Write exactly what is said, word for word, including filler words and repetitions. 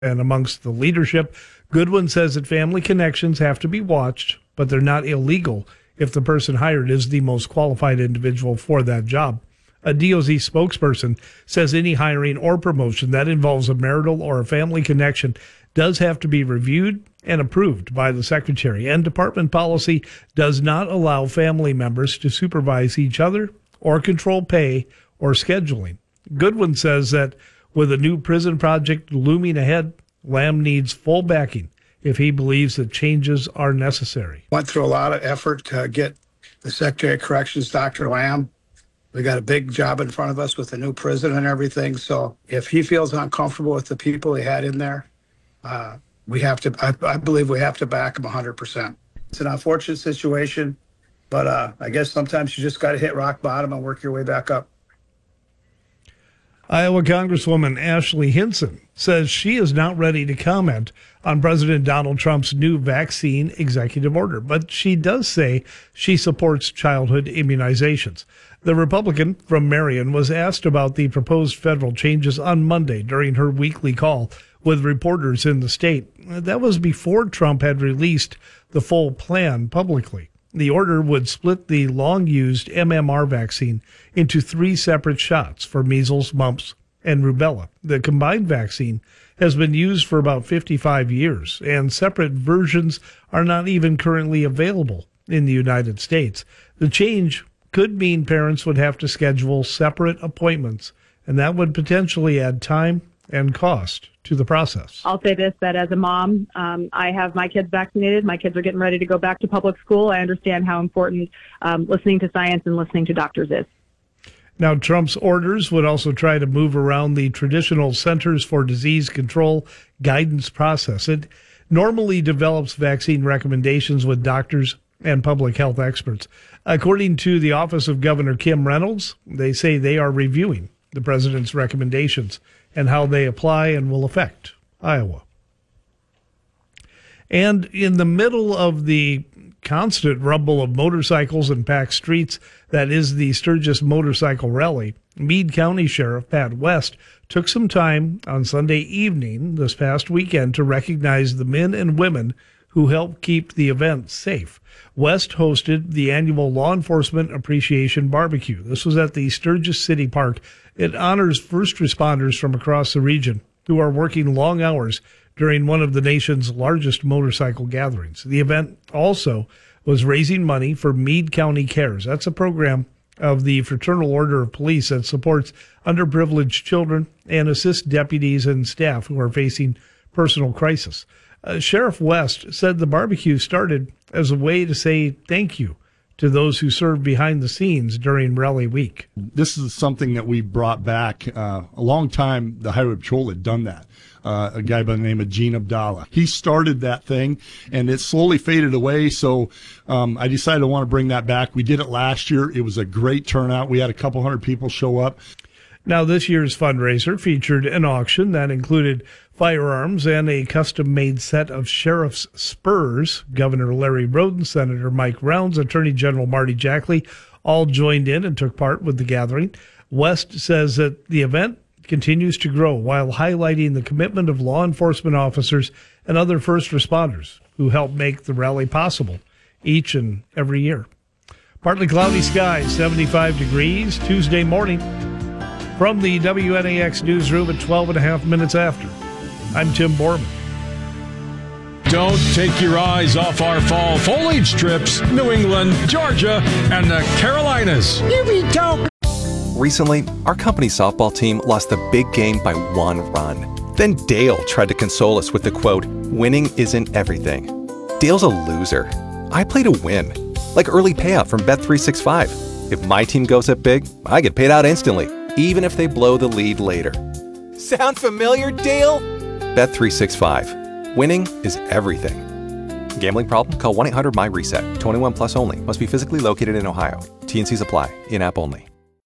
And amongst the leadership, Goodwin says that family connections have to be watched, but they're not illegal if the person hired is the most qualified individual for that job. A D O Z spokesperson says any hiring or promotion that involves a marital or a family connection does have to be reviewed and approved by the secretary, and department policy does not allow family members to supervise each other or control pay or scheduling. Goodwin says that with a new prison project looming ahead, Lamb needs full backing if he believes that changes are necessary. Went through a lot of effort to get the Secretary of Corrections, Doctor Lamb. We got a big job in front of us with the new prison and everything. So if he feels uncomfortable with the people he had in there, uh, we have to, I, I believe we have to back him one hundred percent. It's an unfortunate situation, but uh, I guess sometimes you just got to hit rock bottom and work your way back up. Iowa Congresswoman Ashley Hinson says she is not ready to comment on President Donald Trump's new vaccine executive order, but she does say she supports childhood immunizations. The Republican from Marion was asked about the proposed federal changes on Monday during her weekly call with reporters in the state. That was before Trump had released the full plan publicly. The order would split the long-used M M R vaccine into three separate shots for measles, mumps, and rubella. The combined vaccine has been used for about fifty-five years, and separate versions are not even currently available in the United States. The change could mean parents would have to schedule separate appointments, and that would potentially add time and cost to the process. I'll say this, that as a mom, um, I have my kids vaccinated. My kids are getting ready to go back to public school. I understand how important um, listening to science and listening to doctors is. Now, Trump's orders would also try to move around the traditional Centers for Disease Control guidance process. It normally develops vaccine recommendations with doctors and public health experts. According to the Office of Governor Kim Reynolds, they say they are reviewing the president's recommendations and how they apply and will affect Iowa. And in the middle of the constant rumble of motorcycles and packed streets that is the Sturgis Motorcycle Rally, Meade County Sheriff Pat West took some time on Sunday evening this past weekend to recognize the men and women who helped keep the event safe. West hosted the annual Law Enforcement Appreciation Barbecue. This was at the Sturgis City Park. It honors first responders from across the region who are working long hours during one of the nation's largest motorcycle gatherings. The event also was raising money for Meade County Cares. That's a program of the Fraternal Order of Police that supports underprivileged children and assists deputies and staff who are facing personal crisis. Uh, Sheriff West said the barbecue started as a way to say thank you to those who served behind the scenes during Rally Week. This is something that we brought back. Uh, a long time, the Highway Patrol had done that. Uh, a guy by the name of Gene Abdallah. He started that thing, and it slowly faded away, so um, I decided I want to bring that back. We did it last year. It was a great turnout. We had a couple hundred people show up. Now, this year's fundraiser featured an auction that included firearms and a custom-made set of sheriff's spurs. Governor Larry Roden, Senator Mike Rounds, Attorney General Marty Jackley all joined in and took part with the gathering. West says that the event continues to grow while highlighting the commitment of law enforcement officers and other first responders who help make the rally possible each and every year. Partly cloudy skies, seventy-five degrees, Tuesday morning. From the W N A X newsroom at twelve and a half minutes after, I'm Tim Borman. Don't take your eyes off our fall foliage trips, New England, Georgia, and the Carolinas. Here we go. Recently, our company's softball team lost the big game by one run. Then Dale tried to console us with the quote, "Winning isn't everything." Dale's a loser. I play to win, like early payout from Bet three sixty-five. If my team goes up big, I get paid out instantly, even if they blow the lead later. Sound familiar, Dale? Bet three sixty-five. Winning is everything. Gambling problem? Call one eight hundred M Y RESET. twenty-one plus only. Must be physically located in Ohio. T and Cs apply. In-app only.